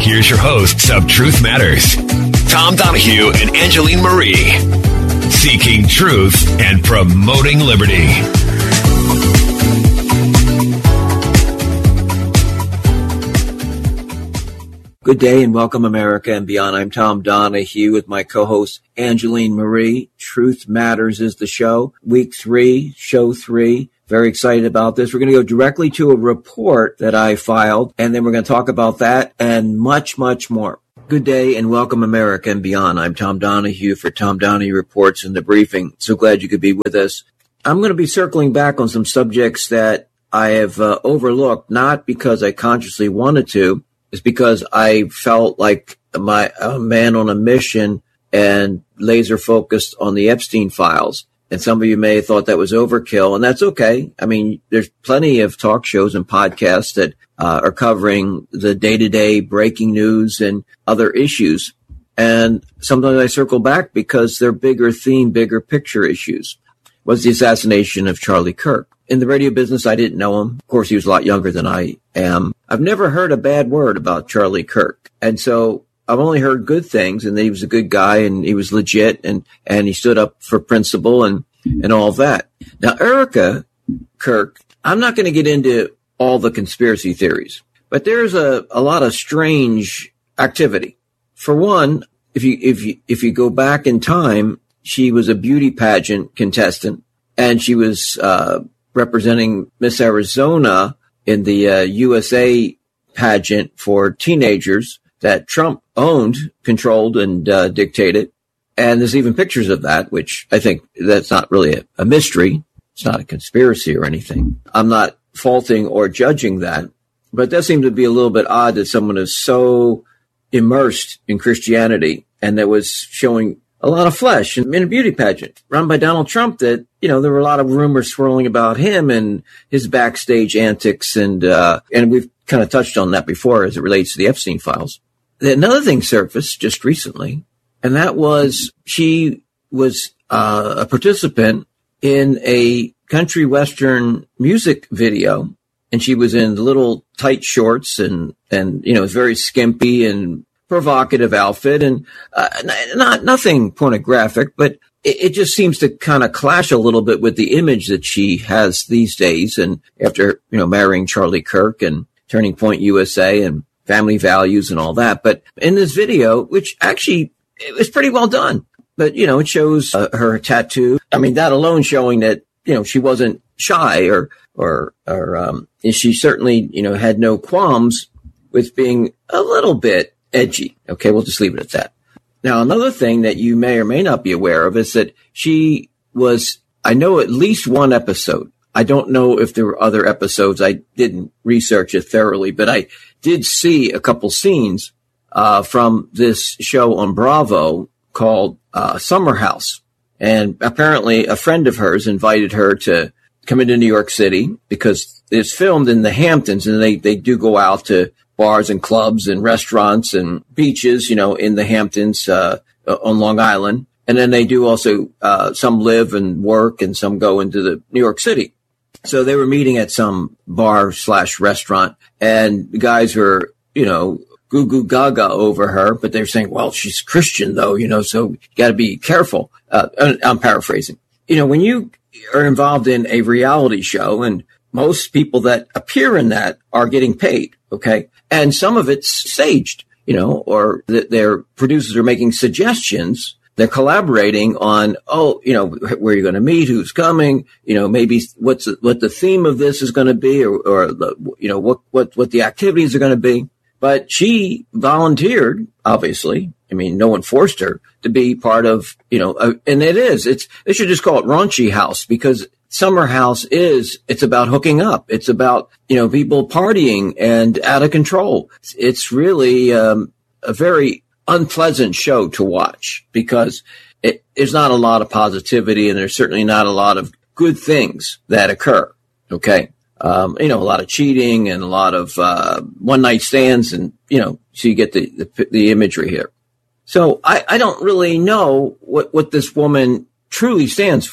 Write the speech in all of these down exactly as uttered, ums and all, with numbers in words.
here's your hosts of Truth Matters, Tom Donahue and Angeline Marie, seeking truth and promoting liberty. Good day and welcome, America and beyond. I'm Tom Donahue with my co-host Angeline Marie. Truth Matters is the show. Week three, show three. Very excited about this. We're going to go directly to a report that I filed, and then we're going to talk about that and much, much more. Good day and welcome, America and beyond. I'm Tom Donahue for Tom Donahue Reports and the Briefing. So glad you could be with us. I'm going to be circling back on some subjects that I have uh, overlooked, not because I consciously wanted to. It's because I felt like my a man on a mission and laser focused on the Epstein files. And some of you may have thought that was overkill, and that's okay. I mean, there's plenty of talk shows and podcasts that uh, are covering the day-to-day breaking news and other issues. And sometimes I circle back because they're bigger theme, bigger picture issues. Was the assassination of Charlie Kirk. In the radio business, I didn't know him. Of course, he was a lot younger than I am. I've never heard a bad word about Charlie Kirk. And so I've only heard good things, and that he was a good guy and he was legit and, and he stood up for principle and, and all of that. Now, Erica Kirk, I'm not going to get into all the conspiracy theories, but there's a, a lot of strange activity. For one, if you, if you, if you go back in time, she was a beauty pageant contestant and she was, uh, representing Miss Arizona in the uh, U S A pageant for teenagers that Trump owned, controlled, and uh, dictated. And there's even pictures of that, which I think that's not really a, a mystery. It's not a conspiracy or anything. I'm not faulting or judging that, but it does seem to be a little bit odd that someone is so immersed in Christianity and that was showing a lot of flesh in a beauty pageant run by Donald Trump that, you know, there were a lot of rumors swirling about him and his backstage antics. And, uh, and we've kind of touched on that before as it relates to the Epstein files. Another thing surfaced just recently, and that was she was, uh, a participant in a country western music video. And she was in little tight shorts and, and, you know, very skimpy and provocative outfit and uh, not nothing pornographic, but it, it just seems to kind of clash a little bit with the image that she has these days. And after, you know, marrying Charlie Kirk and Turning Point U S A and family values and all that. But in this video, which actually it was pretty well done, but, you know, it shows uh, her tattoo. I mean, that alone showing that, you know, she wasn't shy or, or, or, um, she certainly, you know, had no qualms with being a little bit edgy. Okay, we'll just leave it at that. Now, another thing that you may or may not be aware of is that she was, I know at least one episode. I don't know if there were other episodes. I didn't research it thoroughly, but I did see a couple scenes uh, from this show on Bravo called uh, Summer House. And apparently a friend of hers invited her to come into New York City because it's filmed in the Hamptons and they, they do go out to bars and clubs and restaurants and beaches, you know, in the Hamptons, uh, on Long Island. And then they do also, uh, some live and work and some go into the New York City. So they were meeting at some bar slash restaurant and the guys were, you know, goo goo gaga over her, but they're saying, well, she's Christian though, you know, so you got to be careful. Uh, I'm paraphrasing. You know, when you are involved in a reality show and most people that appear in that are getting paid. Okay. And some of it's staged, you know, or th- their producers are making suggestions. They're collaborating on, oh, you know, where you're going to meet, who's coming, you know, maybe what's the, what the theme of this is going to be, or, or the, you know, what, what, what the activities are going to be. But she volunteered, obviously. I mean, no one forced her to be part of, you know, uh, and it is, it's, they should just call it Raunchy House because Summer House is, it's about hooking up. It's about, you know, people partying and out of control. It's really, um, a very unpleasant show to watch because it, there's not a lot of positivity and there's certainly not a lot of good things that occur. Okay. Um, you know, a lot of cheating and a lot of, uh, one night stands and, you know, so you get the, the, the imagery here. So I, I don't really know what, what this woman truly stands for.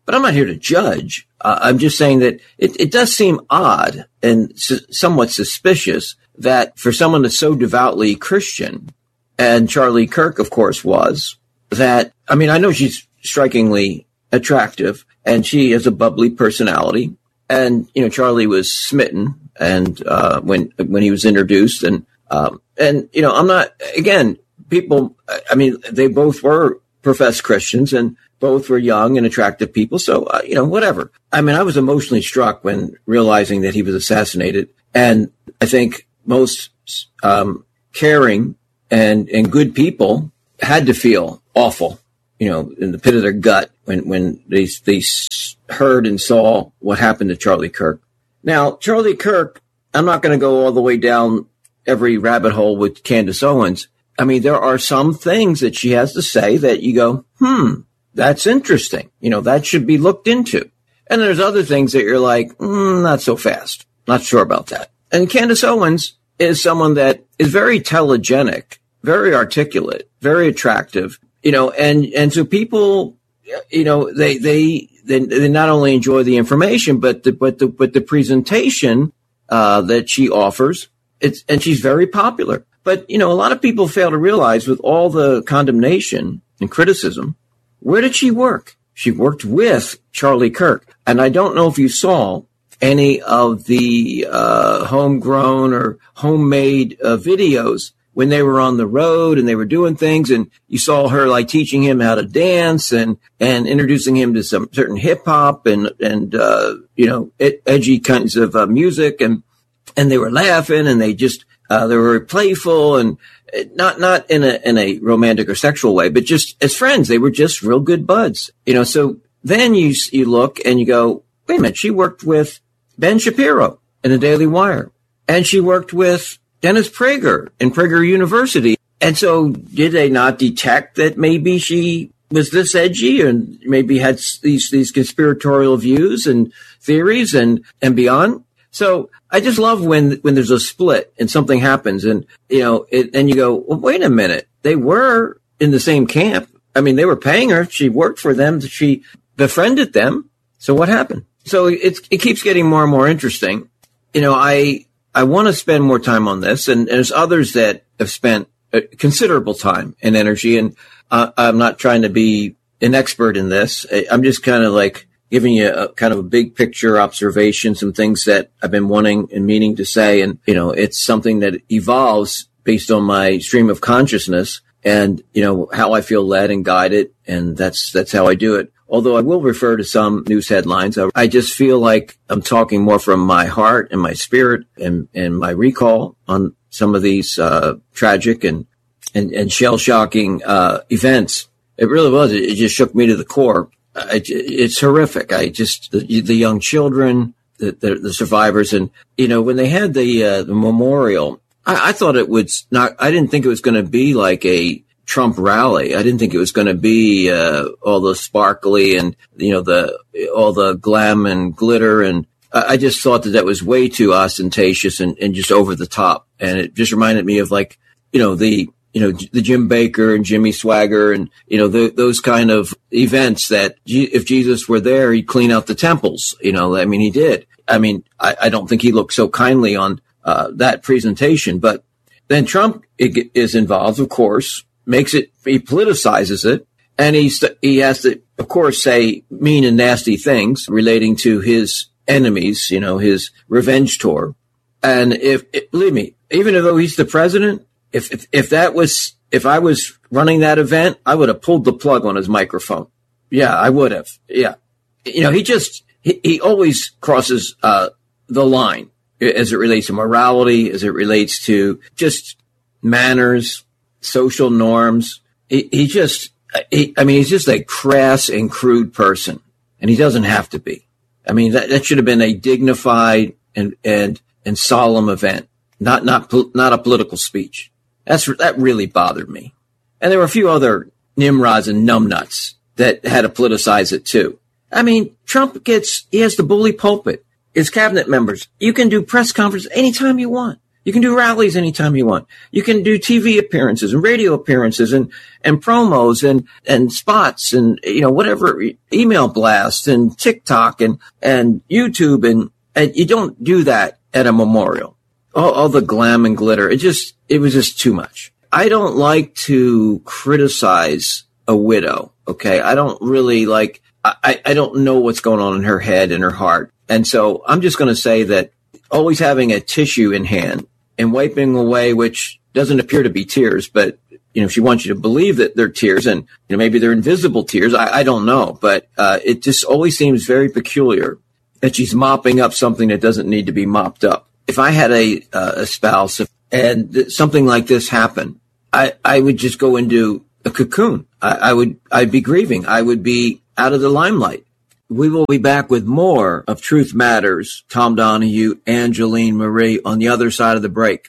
but I'm not here to judge. Uh, I'm just saying that it, it does seem odd and su- somewhat suspicious that for someone that's so devoutly Christian, and Charlie Kirk, of course, was, that, I mean, I know she's strikingly attractive and she has a bubbly personality. And, you know, Charlie was smitten and, uh, when, when he was introduced and, um, and, you know, I'm not, again, people, I mean, they both were professed Christians and both were young and attractive people. So, uh, you know, whatever. I mean, I was emotionally struck when realizing that he was assassinated. And I think most, um, caring and, and good people had to feel awful, you know, in the pit of their gut when, when they, they heard and saw what happened to Charlie Kirk. Now, Charlie Kirk, I'm not going to go all the way down every rabbit hole with Candace Owens. I mean, there are some things that she has to say that you go, hmm, that's interesting. You know, that should be looked into. And there's other things that you're like, mm, not so fast. Not sure about that. And Candace Owens is someone that is very telegenic, very articulate, very attractive, you know, and, and so people, you know, they, they, they, they not only enjoy the information, but the, but the, but the presentation, uh, that she offers. It's, and she's very popular. But, you know, a lot of people fail to realize with all the condemnation and criticism, where did she work? She worked with Charlie Kirk. And I don't know if you saw any of the uh, homegrown or homemade uh, videos when they were on the road and they were doing things. And you saw her like teaching him how to dance and, and introducing him to some certain hip hop and, and, uh, you know, ed- edgy kinds of uh, music. And, and they were laughing and they just, uh, they were playful and not, not in a, in a romantic or sexual way, but just as friends. They were just real good buds, you know. So then you, you look and you go, wait a minute, she worked with Ben Shapiro in the Daily Wire and she worked with Dennis Prager in Prager University. And so did they not detect that maybe she was this edgy and maybe had these, these conspiratorial views and theories and, and beyond? So I just love when, when there's a split and something happens and, you know, it, and you go, well, wait a minute. They were in the same camp. I mean, they were paying her. She worked for them. She befriended them. So what happened? So it's, it keeps getting more and more interesting. You know, I, I want to spend more time on this, and there's others that have spent a considerable time and energy. And uh, I'm not trying to be an expert in this. I'm just kind of like giving you a kind of a big picture observation, some things that I've been wanting and meaning to say. And, you know, it's something that evolves based on my stream of consciousness and, you know, how I feel led and guided. And that's, that's how I do it. Although I will refer to some news headlines, I just feel like I'm talking more from my heart and my spirit and, and my recall on some of these uh, tragic and, and, and shell-shocking uh, events. It really was. It, it just shook me to the core. I, it's horrific. I just, the, the young children, the, the, the survivors. And, you know, when they had the, uh, the memorial, I, I thought it would not, I didn't think it was going to be like a Trump rally. I didn't think it was going to be uh, all the sparkly and, you know, the all the glam and glitter. And I just thought that that was way too ostentatious and, and just over the top. And it just reminded me of like, you know, the, you know, the Jim Baker and Jimmy Swagger and, you know, the, those kind of events that G- if Jesus were there, he'd clean out the temples. You know, I mean, he did. I mean, I, I don't think he looked so kindly on uh, that presentation. But then Trump is involved, of course. Makes it, he politicizes it, and he's, he has to, of course, say mean and nasty things relating to his enemies, you know, his revenge tour. And if, if believe me, even though he's the president, if, if, if that was, if I was running that event, I would have pulled the plug on his microphone. Yeah, I would have. Yeah. You know, he just, he, he always crosses, uh, the line as it relates to morality, as it relates to just manners, social norms. He, he just, he, I mean, he's just a crass and crude person, and he doesn't have to be. I mean, that, that should have been a dignified and, and, and solemn event, not, not, not a political speech. That's, that really bothered me. And there were a few other nimrods and numbnuts that had to politicize it too. I mean, Trump gets, he has the bully pulpit. His cabinet members, you can do press conference anytime you want. You can do rallies anytime you want. You can do T V appearances and radio appearances and, and promos and, and spots and, you know, whatever, email blasts and TikTok and, and YouTube. And, and you don't do that at a memorial. All, all the glam and glitter. It just, it was just too much. I don't like to criticize a widow. Okay. I don't really like, I, I don't know what's going on in her head and her heart. And so I'm just going to say that always having a tissue in hand and wiping away, which doesn't appear to be tears, but, you know, she wants you to believe that they're tears and, you know, maybe they're invisible tears. I, I don't know, but, uh, it just always seems very peculiar that she's mopping up something that doesn't need to be mopped up. If I had a, uh, a spouse and th- something like this happened, I, I would just go into a cocoon. I, I would, I'd be grieving. I would be out of the limelight. We will be back with more of Truth Matters. Tom Donahue, Angeline Marie on the other side of the break.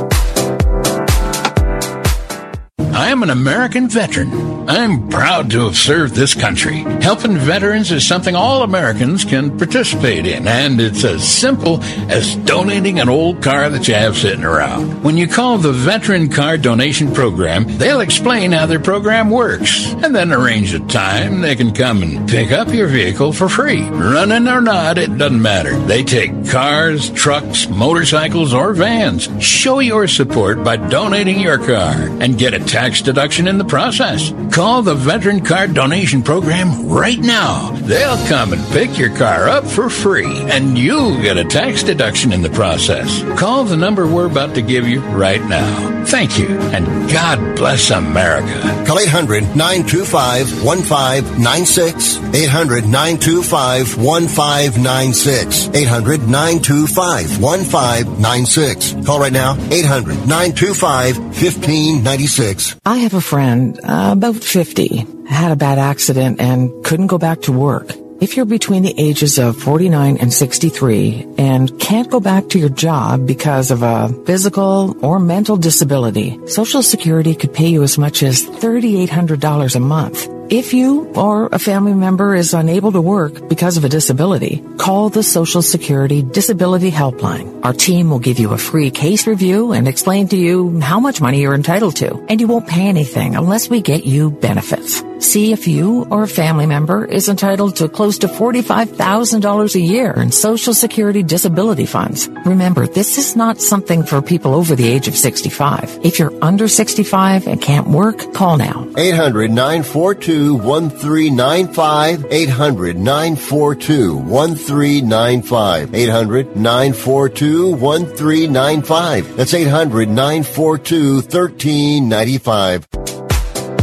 I am an American veteran. I'm proud to have served this country. Helping veterans is something all Americans can participate in, and it's as simple as donating an old car that you have sitting around. When you call the Veteran Car Donation Program, they'll explain how their program works, and then arrange a time they can come and pick up your vehicle for free. Running or not, it doesn't matter. They take cars, trucks, motorcycles, or vans. Show your support by donating your car and get a tax deduction in the process. Call the Veteran Car Donation Program right now. They'll come and pick your car up for free, and you'll get a tax deduction in the process. Call the number we're about to give you right now. Thank you, and God bless America. Call eight hundred, nine two five, one five nine six. eight hundred, nine two five, one five nine six. eight hundred, nine two five, one five nine six. Call right now, eight hundred, nine two five, one five nine six. I have a friend, uh, about fifty, had a bad accident and couldn't go back to work. If you're between the ages of forty-nine and sixty-three and can't go back to your job because of a physical or mental disability, Social Security could pay you as much as three thousand eight hundred dollars a month. If you or a family member is unable to work because of a disability, call the Social Security Disability Helpline. Our team will give you a free case review and explain to you how much money you're entitled to, and you won't pay anything unless we get you benefits. See if you or a family member is entitled to close to forty-five thousand dollars a year in Social Security disability funds. Remember, this is not something for people over the age of sixty-five. If you're under sixty-five and can't work, call now. eight hundred, nine four two, one three nine five. eight hundred, nine four two, one three nine five. eight hundred, nine four two, one three nine five. That's eight hundred, nine four two, one three nine five.